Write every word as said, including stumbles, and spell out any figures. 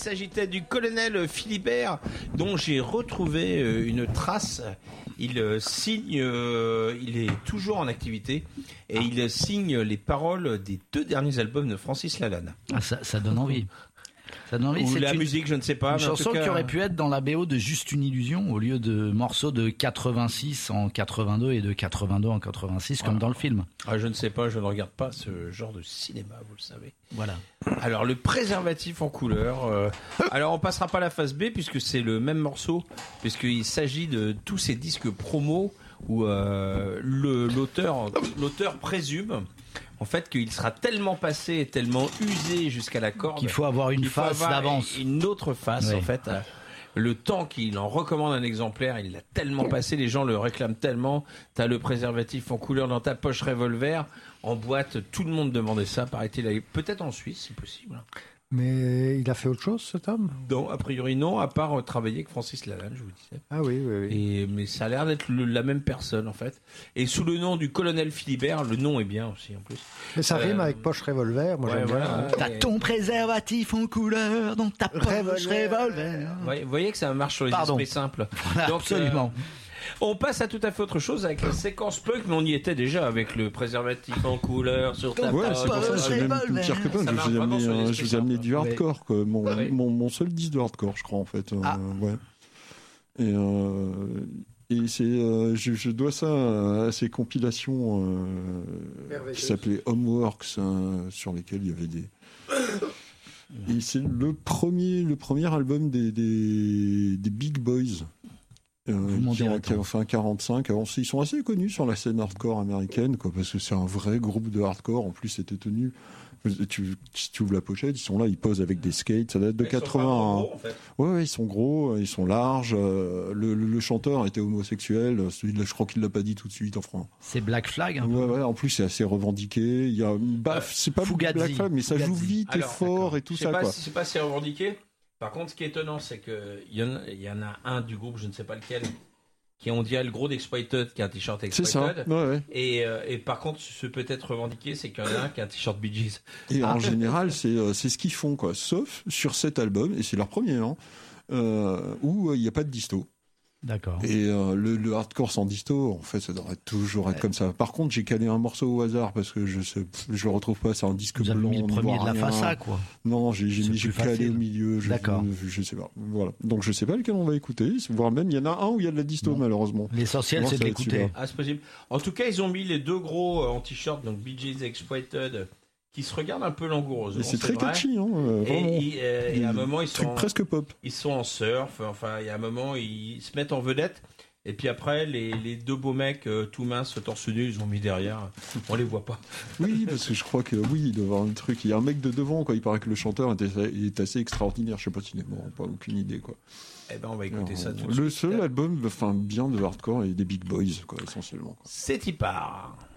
s'agissait du colonel Philibert, dont j'ai retrouvé une trace. Il signe, euh, il est toujours en activité et il signe les paroles des deux derniers albums de Francis Lalanne. Ah, ça, ça donne envie. Ça donne envie. Ou c'est la une, musique, je ne sais pas. Une mais chanson en tout cas... qui aurait pu être dans la B O de Juste une illusion au lieu de morceaux de quatre-vingt-six en quatre-vingt-deux et de quatre-vingt-deux en quatre-vingt-six voilà. Comme dans le film. Ah, je ne sais pas, je ne regarde pas ce genre de cinéma, vous le savez. Voilà. Alors le préservatif en couleur. Euh... Alors on passera pas à la phase B puisque c'est le même morceau, puisqu'il s'agit de tous ces disques promo où euh, le, l'auteur, l'auteur présume. En fait, qu'il sera tellement passé et tellement usé jusqu'à la corde qu'il faut avoir une face d'avance, une autre face oui. en fait. Le temps qu'il en recommande un exemplaire, il l'a tellement passé, les gens le réclament tellement. T'as le préservatif en couleur dans ta poche revolver, en boîte, tout le monde demandait ça, paraît-il. Peut-être en Suisse, c'est possible. Mais il a fait autre chose, cet homme ? Non, a priori non, à part euh, travailler avec Francis Lalanne, je vous disais. Ah oui, oui, oui. Et, mais ça a l'air d'être le, la même personne, en fait. Et sous le nom du colonel Philibert, le nom est bien aussi, en plus. Mais ça euh, rime avec poche revolver, moi ouais, j'aime voilà, bien. T'as et... ton préservatif en couleur dans ta poche revolver. revolver. Vous voyez que ça marche sur les Pardon. aspects simples. Donc, absolument. Euh, on passe à tout à fait autre chose avec la séquence punk, mais on y était déjà avec le préservatif en couleur sur ta ouais, poche. c'est pour ça que c'est même plus pire que punk. Je vous ai amené, euh, je vous ai amené du hardcore, quoi. Mon, ouais. mon, mon seul disque de hardcore, je crois, en fait. Ah. Euh, ouais. Et, euh, et c'est, euh, je, je dois ça à ces compilations euh, qui s'appelaient Homeworks, euh, sur lesquelles il y avait des... Et c'est le premier, le premier album des, des, des Big Boys. Euh, qui, ont, qui ont fait un quarante-cinq. Alors, ils sont assez connus sur la scène hardcore américaine, quoi, parce que c'est un vrai groupe de hardcore. En plus, c'était tenu. Tu, si tu ouvres la pochette, ils sont là, ils posent avec des skates. Ça date de quatre-vingts. Gros, en fait. Ouais, ouais, ils sont gros, ils sont larges. Le, le, le chanteur était homosexuel. Celui-là, je crois qu'il l'a pas dit tout de suite. Enfin. C'est Black Flag. Un ouais, peu. ouais. En plus, c'est assez revendiqué. Il y a, bah, euh, c'est pas Fugazi. Black Flag, mais ça Fugazi. joue vite Alors, et fort d'accord. et tout je sais ça, pas, quoi. Je sais pas si c'est revendiqué. Par contre, ce qui est étonnant, c'est que il y en, y en a un du groupe, je ne sais pas lequel, qui on dirait le gros d'Exploited, qui a un t-shirt Exploited. C'est ça, ouais, ouais. Et, euh, et par contre, ce peut-être revendiqué, c'est qu'il y en a un qui a un t-shirt Bee Gees. Et en général, c'est, euh, c'est ce qu'ils font, quoi. Sauf sur cet album, et c'est leur premier, hein, euh, où il euh, n'y a pas de disto. D'accord. Et euh, le, le hardcore sans disto, en fait, ça devrait toujours être ouais. comme ça. Par contre, j'ai calé un morceau au hasard parce que je sais, je le retrouve pas. C'est un disque Vous blanc. Vous avez mis le premier de la rien. façade, quoi. Non, j'ai, j'ai, mis, j'ai calé facile. Au milieu. Je, D'accord. Je, je sais pas. Voilà. Donc, je sais pas lequel on va écouter. Voire même, il y en a un où il y a de la disto, bon. Malheureusement. L'essentiel, c'est de l'écouter. Ah, c'est possible. En tout cas, ils ont mis les deux gros euh, en t-shirt, donc Bee Gees Exploited, qui se regardent un peu langoureusement. C'est, c'est très vrai. catchy, hein, euh, et, vraiment. Et, euh, et à un moment, ils sont en, presque pop. Ils sont en surf. Enfin, il y a un moment, ils se mettent en vedette. Et puis après, les, les deux beaux mecs euh, tout minces, torse nu, ils ont mis derrière. On les voit pas. Oui, parce que je crois que oui, il doit y avoir un truc. Il y a un mec de devant, quoi. Il paraît que le chanteur est, est assez extraordinaire. Je sais pas s'il est mort, pas aucune idée, quoi. Eh ben, on va écouter Alors, ça tout de le suite. Le seul album, enfin, bien de hardcore et des Big Boys, quoi, essentiellement. Quoi. C'est y part.